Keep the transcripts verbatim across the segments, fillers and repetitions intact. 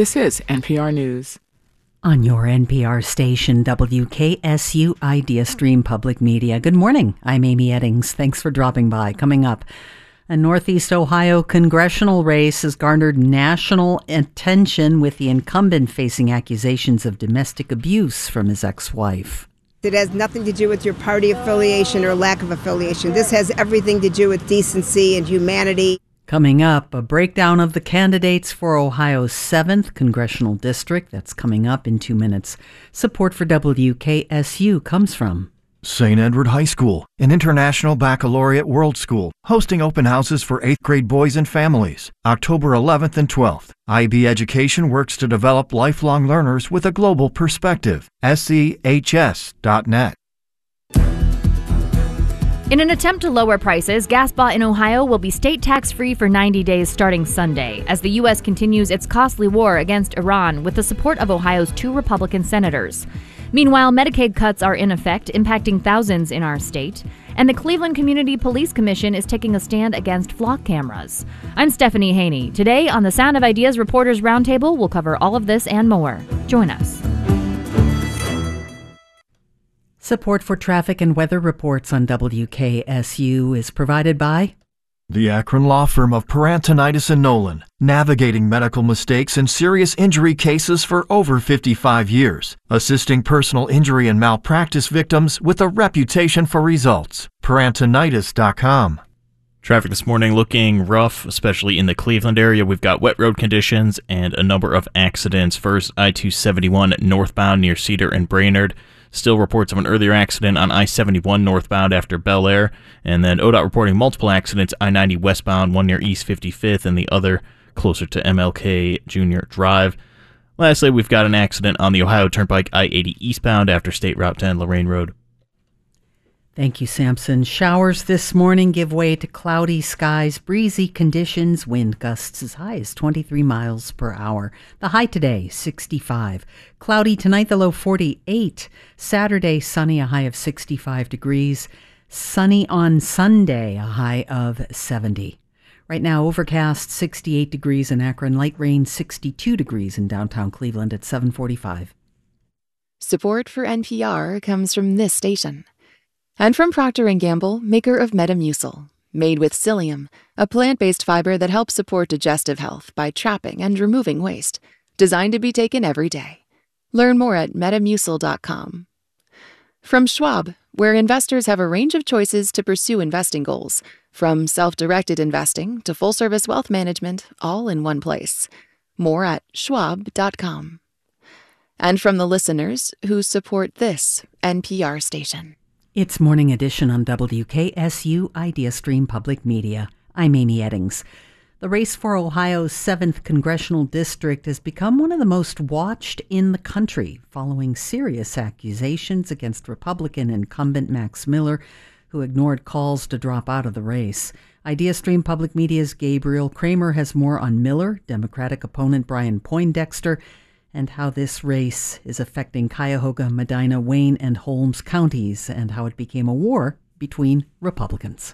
This is N P R News. On your N P R station, W K S U Idea Stream Public Media. Good morning. I'm Amy Eddings. Thanks for dropping by. Coming up, a Northeast Ohio congressional race has garnered national attention with the incumbent facing accusations of domestic abuse from his ex-wife. It has nothing to do with your party affiliation or lack of affiliation. This has everything to do with decency and humanity. Coming up, a breakdown of the candidates for Ohio's seventh Congressional District. That's coming up in two minutes. Support for W K S U comes from Saint Edward High School, an international baccalaureate world school, hosting open houses for eighth grade boys and families, October eleventh and twelfth. I B Education works to develop lifelong learners with a global perspective. S E H S dot net. In an attempt to lower prices, gas bought in Ohio will be state tax-free for ninety days starting Sunday, as the U S continues its costly war against Iran with the support of Ohio's two Republican senators. Meanwhile, Medicaid cuts are in effect, impacting thousands in our state, and the Cleveland Community Police Commission is taking a stand against flock cameras. I'm Stephanie Haney. Today on the Sound of Ideas Reporters Roundtable, we'll cover all of this and more. Join us. Support for traffic and weather reports on W K S U is provided by the Akron law firm of Parantonitis and Nolan, navigating medical mistakes and serious injury cases for over fifty-five years, assisting personal injury and malpractice victims with a reputation for results. Parantonitis dot com. Traffic this morning looking rough, especially in the Cleveland area. We've got wet road conditions and a number of accidents. First, I two seventy-one northbound near Cedar and Brainerd. Still reports of an earlier accident on I seventy-one northbound after Bel Air. And then O D O T reporting multiple accidents, I ninety westbound, one near East fifty-fifth and the other closer to M L K Junior Drive. Lastly, we've got an accident on the Ohio Turnpike I eighty eastbound after State Route ten, Lorraine Road. Thank you, Samson. Showers this morning give way to cloudy skies, breezy conditions, wind gusts as high as twenty-three miles per hour. The high today, sixty-five. Cloudy tonight, the low forty-eight. Saturday, sunny, a high of sixty-five degrees. Sunny on Sunday, a high of seventy. Right now, overcast, sixty-eight degrees in Akron. Light rain, sixty-two degrees in downtown Cleveland at seven forty-five. Support for N P R comes from this station. And from Procter and Gamble, maker of Metamucil, made with psyllium, a plant-based fiber that helps support digestive health by trapping and removing waste, designed to be taken every day. Learn more at metamucil dot com. From Schwab, where investors have a range of choices to pursue investing goals, from self-directed investing to full-service wealth management, all in one place. More at schwab dot com. And from the listeners who support this N P R station. It's Morning Edition on W K S U Idea Stream Public Media. I'm Amy Eddings. The race for Ohio's seventh Congressional District has become one of the most watched in the country, following serious accusations against Republican incumbent Max Miller, who ignored calls to drop out of the race. Idea Stream Public Media's Gabriel Kramer has more on Miller, Democratic opponent Brian Poindexter, and how this race is affecting Cuyahoga, Medina, Wayne, and Holmes counties, and how it became a war between Republicans.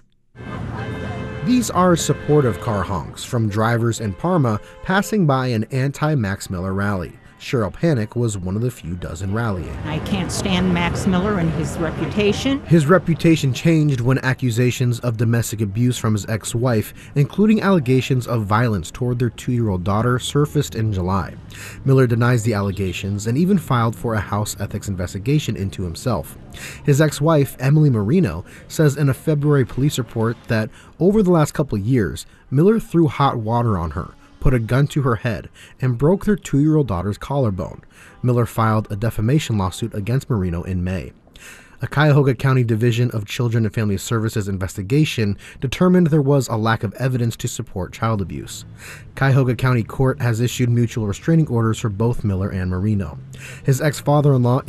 These are supportive car honks from drivers in Parma passing by an anti-Max Miller rally. Cheryl Panic was one of the few dozen rallying. I can't stand Max Miller and his reputation. His reputation changed when accusations of domestic abuse from his ex-wife, including allegations of violence toward their two-year-old daughter, surfaced in July. Miller denies the allegations and even filed for a House ethics investigation into himself. His ex-wife, Emily Marino, says in a February police report that over the last couple years, Miller threw hot water on her, put a gun to her head, and broke their two-year-old daughter's collarbone. Miller filed a defamation lawsuit against Marino in May. A Cuyahoga County Division of Children and Family Services investigation determined there was a lack of evidence to support child abuse. Cuyahoga County Court has issued mutual restraining orders for both Miller and Marino. His ex-father-in-law